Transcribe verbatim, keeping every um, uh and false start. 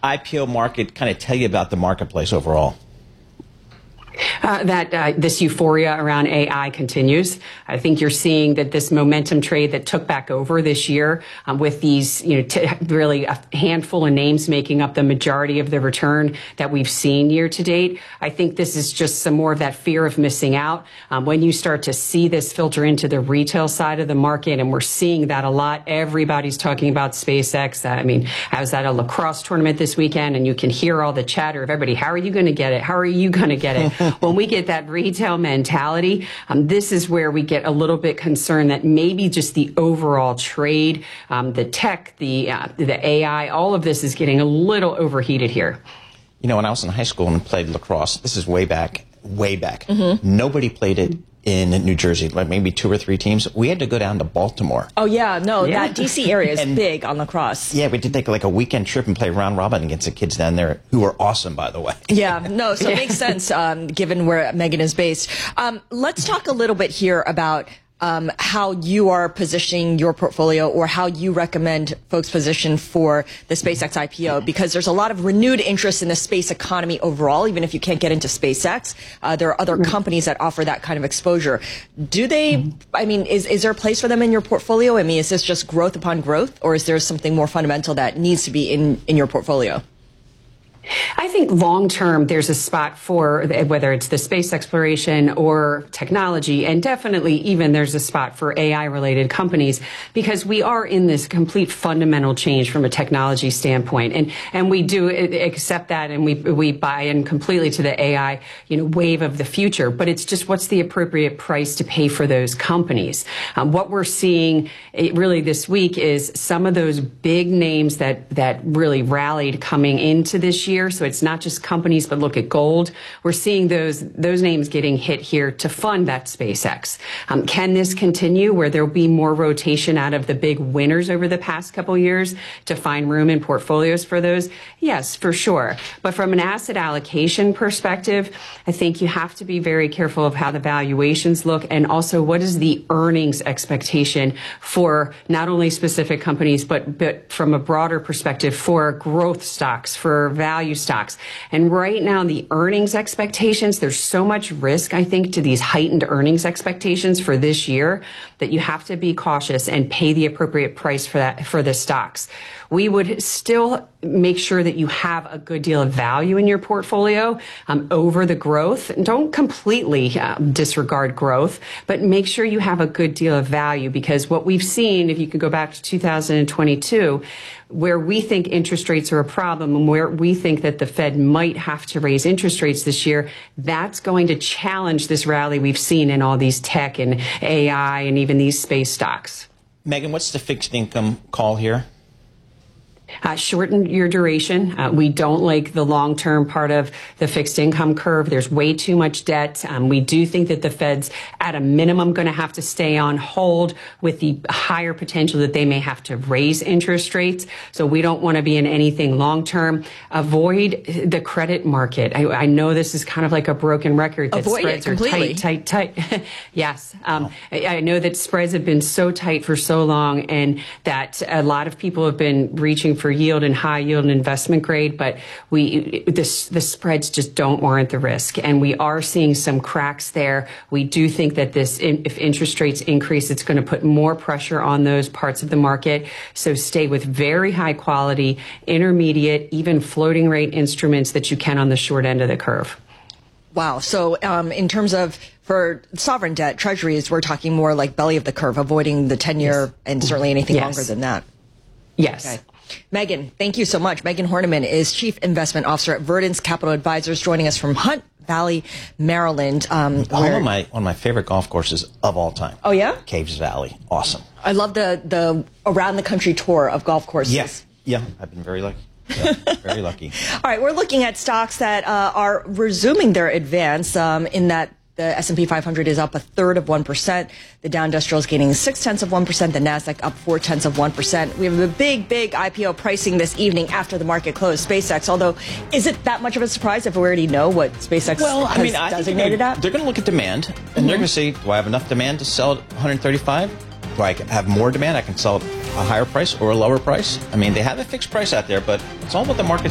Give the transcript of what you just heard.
I P O market kind of tell you about the marketplace overall? Uh, that uh, this euphoria around A I continues. I think you're seeing that this momentum trade that took back over this year um, with these, you know, t- really a handful of names making up the majority of the return that we've seen year to date. I think this is just some more of that fear of missing out. Um, when you start to see this filter into the retail side of the market, and we're seeing that a lot, everybody's talking about SpaceX. I mean, I was at a lacrosse tournament this weekend, and you can hear all the chatter of everybody. How are you going to get it? How are you going to get it? When we get that retail mentality, um, this is where we get a little bit concerned that maybe just the overall trade, um, the tech, the uh, the A I, all of this is getting a little overheated here. You know, when I was in high school and played lacrosse, this is way back, way back. Mm-hmm. Nobody played it in New Jersey, like maybe two or three teams. We had to go down to Baltimore. Oh, yeah, no, yeah. That D C area is and, big on lacrosse. Yeah, we did take like a weekend trip and play round robin against the kids down there, who were awesome, by the way. Yeah, no, so it makes sense um, given where Megan is based. Um, let's talk a little bit here about Um, how you are positioning your portfolio, or how you recommend folks position for the SpaceX I P O, because there's a lot of renewed interest in the space economy overall. Even if you can't get into SpaceX, uh, there are other companies that offer that kind of exposure. Do they, I mean, is, is there a place for them in your portfolio? I mean, is this just growth upon growth, or is there something more fundamental that needs to be in, in your portfolio? I think long term, there's a spot for whether it's the space exploration or technology, and definitely even there's a spot for A I related companies, because we are in this complete fundamental change from a technology standpoint. And, and we do accept that, and we, we buy in completely to the A I, you know, wave of the future. But it's just, what's the appropriate price to pay for those companies? Um, what we're seeing really this week is some of those big names that, that really rallied coming into this year. So it's not just companies, but look at gold. We're seeing those those names getting hit here to fund that SpaceX. Um, can this continue, where there'll be more rotation out of the big winners over the past couple years to find room in portfolios for those? Yes, for sure. But from an asset allocation perspective, I think you have to be very careful of how the valuations look, and also what is the earnings expectation for not only specific companies, but, but from a broader perspective for growth stocks, for value stocks. And right now, the earnings expectations, there's so much risk, I think, to these heightened earnings expectations for this year, that you have to be cautious and pay the appropriate price for that, for the stocks. We would still make sure that you have a good deal of value in your portfolio um, over the growth. And don't completely um, disregard growth, but make sure you have a good deal of value, because what we've seen, if you could go back to two thousand twenty-two, where we think interest rates are a problem and where we think that the Fed might have to raise interest rates this year, that's going to challenge this rally we've seen in all these tech and A I and even these space stocks. Megan, what's the fixed income call here? Uh, shorten your duration. Uh, we don't like the long-term part of the fixed income curve. There's way too much debt. Um, we do think that the Fed's at a minimum going to have to stay on hold, with the higher potential that they may have to raise interest rates. So we don't want to be in anything long-term. Avoid the credit market. I, I know this is kind of like a broken record, that Avoid spreads it completely. are tight, tight, tight. Yes. Um, I, I know that spreads have been so tight for so long, and that a lot of people have been reaching for yield and high yield and investment grade, but we this the spreads just don't warrant the risk, and we are seeing some cracks there. We do think that this, if interest rates increase, it's going to put more pressure on those parts of the market. So stay with very high quality, intermediate, even floating rate instruments that you can on the short end of the curve. Wow. So um, in terms of for sovereign debt, treasuries, we're talking more like belly of the curve, avoiding the ten-year yes. and certainly anything yes. longer than that. Yes. Okay. Megan, thank you so much. Megan Horniman is Chief Investment Officer at Verdence Capital Advisors, joining us from Hunt Valley, Maryland. Um, one of my one of my favorite golf courses of all time. Oh yeah, Caves Valley, awesome. I love the the around the country tour of golf courses. Yes, yeah, yeah, I've been very lucky. Yeah, very lucky. All right, we're looking at stocks that uh, are resuming their advance. Um, in that the S and P five hundred is up a third of one percent. The Dow Industrial is gaining six tenths of one percent. The Nasdaq up four tenths of one percent. We have a big, big I P O pricing this evening after the market closed. SpaceX. Although, is it that much of a surprise if we already know what SpaceX well, has I mean, I designated they're, at? They're going to look at demand, and mm-hmm. they're going to say, "Do I have enough demand to sell at one hundred thirty-five? Do I have more demand? I can sell at a higher price or a lower price." I mean, they have a fixed price out there, but it's all what the market